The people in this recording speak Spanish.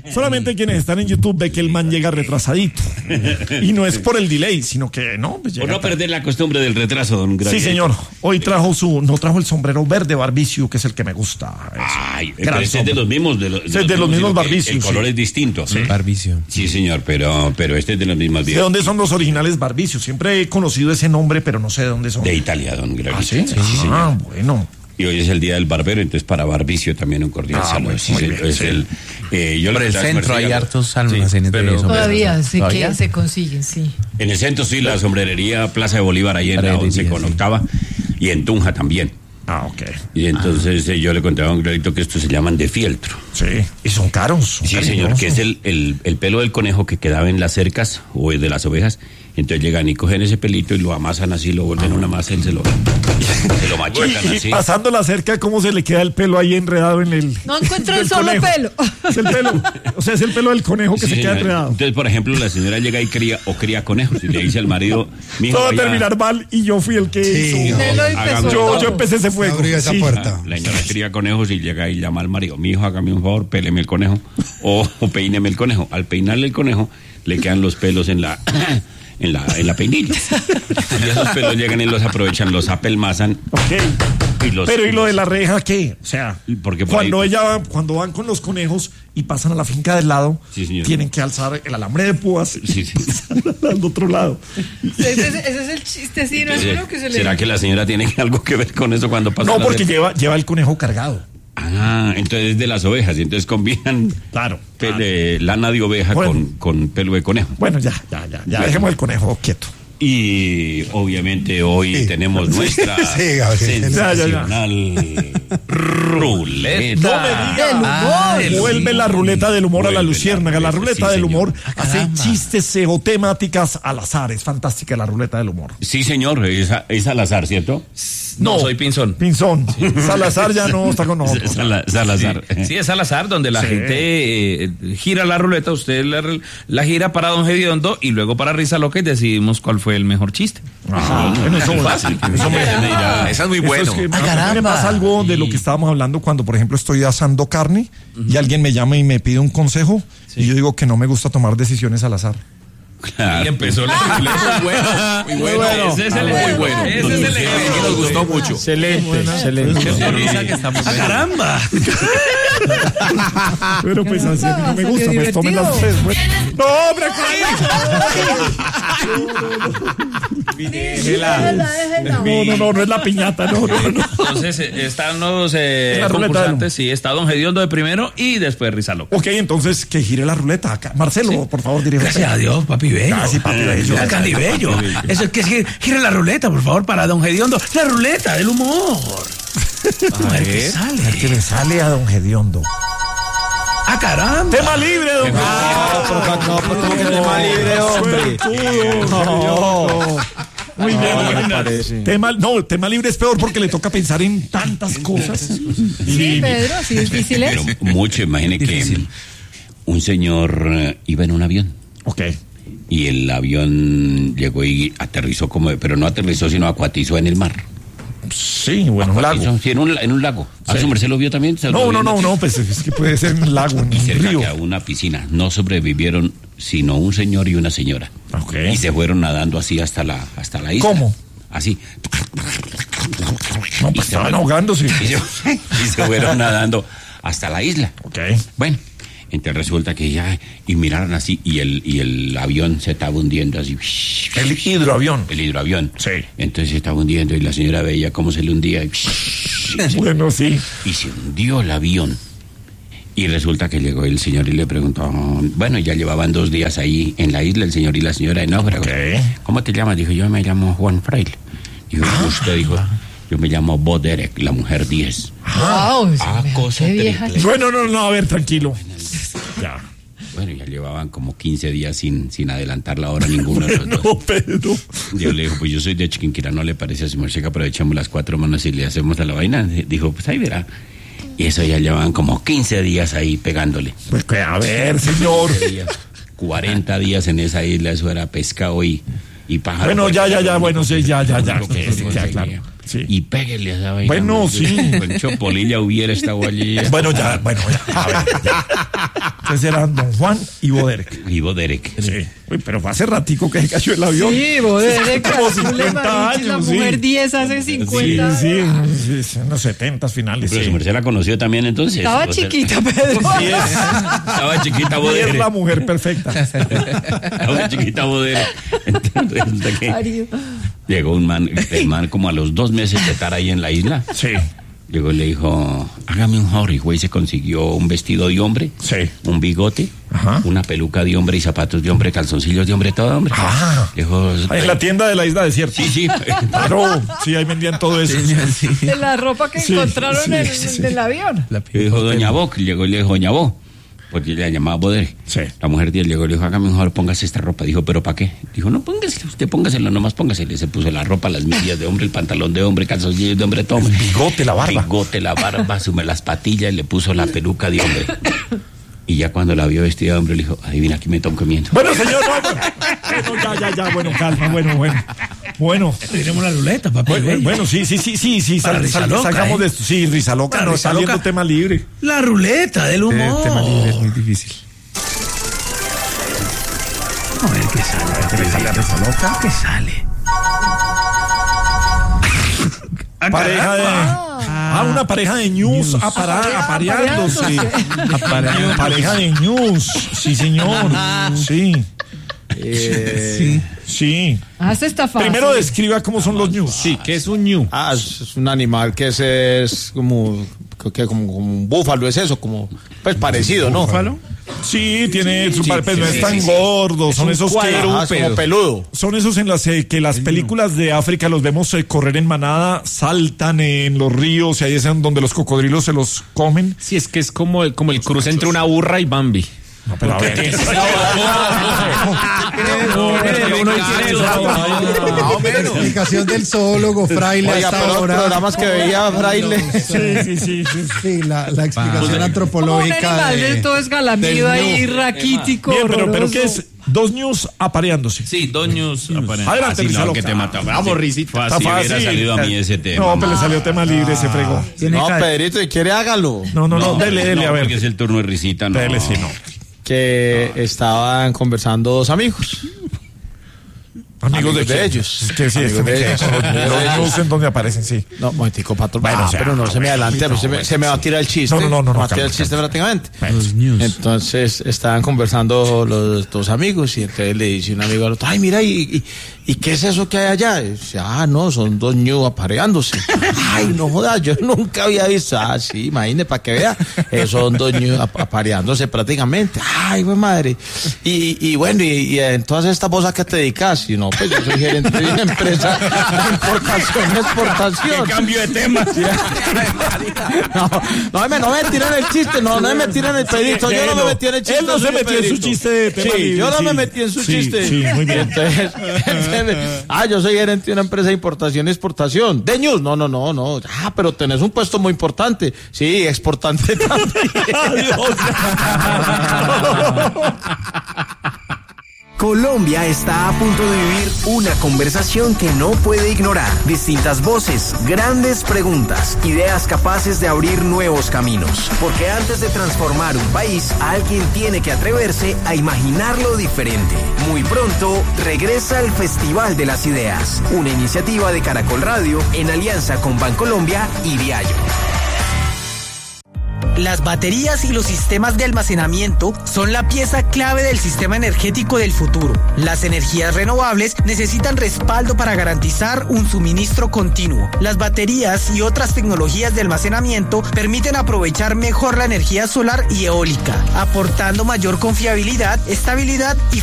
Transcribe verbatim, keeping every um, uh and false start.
Solamente quienes están en YouTube ve que el man llega retrasadito. Y no es por el delay, sino que no. Pues por no tarde. Perder la costumbre del retraso, don Gracias. Sí, señor. Hoy trajo su, no trajo el sombrero verde Barbicio, que es el que me gusta. Ay, pero este es de los mismos, de, lo, de, es de los, los mismos Barbicios. El color sí. es distinto. Sí. Barbicio. Sí, señor, pero, pero este es de los mismos. ¿De dónde son los originales Barbicios? Siempre he conocido ese nombre, pero no sé de dónde son. De Italia, don Gracias. ¿Ah, sí? sí, sí ah, bueno. Y hoy es el día del barbero, entonces para Barbicio también un cordial ah, saludo. Bueno, sí, bien, es sí. el, eh, yo Por el centro hay hartos almacenes sí, de eso. Todavía sí que se consiguen, sí. En el centro sí, la sombrerería Plaza de Bolívar, ahí en la once con octava, y en Tunja también. Ah, ok. Y entonces ah. eh, yo le contaba a un clarito que estos se llaman de fieltro. Sí, y son caros. Son sí, señor, que es el, el, el pelo del conejo que quedaba en las cercas o de las ovejas. Entonces llegan y cogen ese pelito y lo amasan así, lo vuelven ah. una masa y se lo, se lo machacan y, así. Y pasando la cerca, ¿cómo se le queda el pelo ahí enredado en el... No encuentro el solo conejo. pelo. Es el pelo. O sea, es el pelo del conejo que sí, se señora. queda enredado. Entonces, por ejemplo, la señora llega y cría o cría conejos y le dice al marido... Todo va a terminar mal y yo fui el que sí, hizo. No, yo, yo empecé ese fuego. Abrió esa sí. puerta. La señora cría conejos y llega y llama al marido. Mi hijo, hágame un favor, péleme el conejo o, o peíneme el conejo. Al peinarle el conejo, le quedan los pelos en la... En la, en la peinilla. Y esos pelos llegan y los aprovechan, los apelmazan. Ok. Y los, Pero ¿y lo de la reja qué? O sea, porque cuando ahí... ella va, cuando van con los conejos y pasan a la finca del lado, sí, tienen que alzar el alambre de púas sí, sí. al otro lado. Ese, ese, ese es el chiste, sí, no es uno que se le... ¿Será que la señora tiene algo que ver con eso cuando pasa? No, porque lleva, lleva el conejo cargado. Ah, entonces de las ovejas, y entonces combinan claro, pe- de lana de oveja bueno. con, con pelo de conejo. Bueno, ya, ya, ya, ya dejemos el conejo quieto. Y obviamente hoy sí. tenemos nuestra sí, sensacional ya, ya, ya. ruleta. No me digas. Ah, Vuelve la ruleta del humor a la luciérnaga. La ruleta sí, del humor ah, hace chistes o temáticas al azar. Es fantástica la ruleta del humor. Sí, señor. Es, es al azar, ¿cierto? No, no soy Pinzón. Pinzón. Sí. Salazar ya no está con nosotros. Sal, Salazar. Sí, sí, es Salazar, donde la sí. gente eh, gira la ruleta, usted la, la gira para Don Gediondo y luego para Risa Loca y decidimos cuál fue el mejor chiste. Ah, bueno, eso es fácil. Eso me dirá. Eso es muy bueno. Es que, ah, me pasa algo de lo que estábamos hablando cuando, por ejemplo, estoy asando carne uh-huh. y alguien me llama y me pide un consejo sí. y yo digo que no me gusta tomar decisiones al azar. Claro. Y empezó la muy bueno, muy bueno. bueno. Ese es el muy bueno. Ese es el que nos gustó mucho. Excelente, excelente. Qué risa que estamos. ¡Ah, caramba! Pero pues así a mí no me gusta, pues tomen las tres. ¡No, hombre, No, no, no, no es la piñata, no, no, no. Entonces están los eh, concursantes, sí, está Don Gediondo de primero y después Risa Loca. Ok, entonces que gire la ruleta acá. Marcelo, sí. por favor, dirige. Gracias a Dios, papi bello. Ah, sí, papi bello. Ah, Candy bello. Eso es que gire, gire la ruleta, por favor, para Don Gediondo. La ruleta del humor. A ver qué sale. A ver qué le sale a Don Gediondo. ¡Ah, caramba! ¡Tema libre, don Gediondo! Ah, no, no, no, no, tema libre, hombre. No. Muy bien, no, tema, no, tema libre es peor porque le toca pensar en tantas cosas. Sí, Pedro, sí, difícil es. Pero mucho, imagine que un señor uh, iba en un avión. Ok. Y el avión llegó y aterrizó como, pero no aterrizó, sino acuatizó en el mar. Sí, bueno, un lago. Sí, en un, en un lago. Sí. ¿A su merced lo vio también? No, no, no, no, pues es que puede ser un lago, en y un cerca río. a una piscina. No sobrevivieron sino un señor y una señora. Okay. Y se fueron nadando así hasta la, hasta la isla. ¿Cómo? Así. No, pues estaban ahogándose. Y se, y se fueron nadando hasta la isla. Ok. Bueno, entonces resulta que ya, y miraron así, y el, y el avión se estaba hundiendo así. El hidroavión. El hidroavión. Sí. Entonces se estaba hundiendo y la señora veía cómo se le hundía. Y, bueno, sí. Y se hundió el avión. Y resulta que llegó el señor y le preguntó, bueno, ya llevaban dos días ahí en la isla, el señor y la señora de náufragos. Okay. ¿Cómo te llamas? Dijo, yo me llamo Juan Fraile. Dijo, ah, usted dijo, yo me llamo Bo Derek, la mujer diez. Wow, ah, cosa triple. Bueno, no, no, a ver, tranquilo. Ya. Bueno, ya llevaban como quince días sin, sin adelantar la hora ninguno de los no, dos. Pedro. Yo le dijo, pues yo soy de Chiquinquirá, ¿no le parece a su merced que aprovechamos las cuatro manos y le hacemos a la vaina? Dijo, pues ahí verá. Y eso ya llevaban como quince días ahí pegándole. Pues que a ver, señor. Días, cuarenta días en esa isla, eso era pescado y, y pájaro. Bueno, ya, ya, ya, bueno, sí, ya, ya, ya. Okay, sí, ya, claro. Sí. Y péguele a esa vaina. Bueno, man. sí. Con Polilla hubiera estado allí. Bueno, ya, bueno, ya. A ver, ya. Entonces eran Don Juan y Boderek. Y Boderek. Sí. Uy, pero fue hace ratico que se cayó el avión. Sí, Boderek, Como Azul de cincuenta Mariachi, la años, mujer sí. diez hace Sí, cincuenta. sí, sí, sí, en los setentas finales. Pero Sí. su merced la conoció también entonces. Estaba O sea, chiquita, Pedro. Sí, es, Estaba chiquita es Boderek. la mujer perfecta. Estaba chiquita Boderek. Entonces resulta que Mario. llegó un man, el man como a los dos meses de estar ahí en la isla. Sí, Llegó y le dijo, hágame un favor, y güey se consiguió un vestido de hombre, sí. un bigote, Ajá. una peluca de hombre y zapatos de hombre, calzoncillos de hombre, todo hombre. Ah. Dijo, En la tienda de la isla desierta. sí, sí. Claro, sí, ahí vendían todo eso. De la ropa que Sí, encontraron sí, en, sí. en el avión. Y dijo Doña Boc, llegó y le dijo Doña Bo, porque le llamaba Boder. Sí. La mujer de él llegó y le dijo, hágame un favor, póngase esta ropa. Dijo, ¿pero para qué? Dijo, no, póngasela, usted póngasela, nomás póngasela. Se puso la ropa, las medias de hombre, el pantalón de hombre, calzoncillos de hombre, todo. El bigote, la barba. Bigote, la barba, sume las patillas y le puso la peluca de hombre. Y ya cuando la vio vestida de hombre, le dijo, adivina, aquí me están comiendo. Bueno, señor, no, bueno, bueno, ya, ya, ya, bueno, calma, bueno, bueno. Bueno, Tenemos la ruleta, papá. bueno, bueno, sí, sí, sí, sí, sí, Para sal, risa sal- loca, salgamos ¿eh? de esto. Sí, risa loca, Para no, risa saliendo loca. tema libre. La ruleta del humor. tema libre es muy difícil. A ver qué sale. A ver qué sale. Risa loca. ¿Qué sale? Pareja de... Ah, una pareja de news apara- apareándose. Apare- Pareja de news, sí, señor. Sí, Eh, sí. Ah, se está fácil. Primero describa cómo son los news. sí, ¿qué es un ñu? Ah, es, es un animal que es, es como, que, como, como un búfalo, es eso, como, pues parecido, ¿no? ¿Búfalo? Sí, tiene su sí, par- pues, sí, no sí, es tan sí, sí. gordo, son esos que Ah, es como peludo. son esos en las eh, que las películas de África los vemos eh, correr en manada, saltan en los ríos y ahí es en donde los cocodrilos se los comen. Sí, es que es como el, como el cruce entre una burra y Bambi. No, pero a ver. Uno tiene eso. Más o menos. Explicación del zoólogo Fraile Oiga, hasta pero los ahora. programas que veía Fraile. Sí, sí, sí, sí. Sí, la, la explicación Como un antropológica animal de, de todo esgalamido del ahí, ñu. raquítico. Bien, pero, pero horroroso. ¿qué es? Dos news apareándose. Sí, doños. Adelante, Fácil, Risa no, Loca. que te mata. Vamos, risita. Fácil, Está hubiera fácil. salido a mí ese tema. No, pero le salió tema libre, se fregó. No, Pedrito, si quiere hágalo. No, no, no, dele, dele, a Porque ver. es el turno de risita, no. Dele, sí, no. Que estaban conversando dos amigos. Amigos, Amigos de quién? ellos. Es que sí, Amigos es de que ellos. los Amigos de los ellos. news en donde aparecen, sí. No, momentico, patrón. Bueno, Ah, o sea, pero no, no, se me adelante, no, se, me, no, se me va a tirar el chiste. No, no, no, no, Me va a no, tirar el calma, chiste prácticamente. Los news. Entonces estaban conversando los dos amigos y entonces le dice un amigo al otro, ay, mira, ¿y, y, y qué es eso que hay allá? Y dice, ah, no, son dos ñu apareándose. Ay, no jodas, yo nunca había visto. Ah, sí, imagínate, para que vea. Eh, son dos ñu ap- apareándose prácticamente. Ay, güey, madre. Y, y bueno, y, y entonces esta voz a qué te dedicas? Y no, pues yo soy gerente de una empresa de importación y exportación. ¿Qué cambio de tema? No, no me, no me tiran el chiste, no, no me tiran el pedito, yo no me metí en el chiste. Él no se suyo, metió en su Pedrito. chiste de tema Sí, libre, yo no sí. me metí en su Sí, chiste. sí, muy bien. Entonces, ah, yo soy gerente de una empresa de importación y exportación. De news, no, no, no, no. Ah, pero tenés un puesto muy importante. Sí, exportante también. Colombia está a punto de vivir una conversación que no puede ignorar. Distintas voces, grandes preguntas, ideas capaces de abrir nuevos caminos. Porque antes de transformar un país, alguien tiene que atreverse a imaginarlo diferente. Muy pronto, regresa el Festival de las Ideas, una iniciativa de Caracol Radio en alianza con Bancolombia y Diallo. Las baterías y los sistemas de almacenamiento son la pieza clave del sistema energético del futuro. Las energías renovables necesitan respaldo para garantizar un suministro continuo. Las baterías y otras tecnologías de almacenamiento permiten aprovechar mejor la energía solar y eólica, aportando mayor confiabilidad, estabilidad y